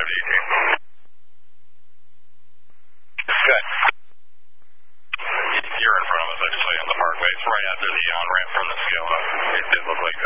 Good. You're in front of us, I just saw you on the parkway. It's right after the on-ramp from the scale. It did look like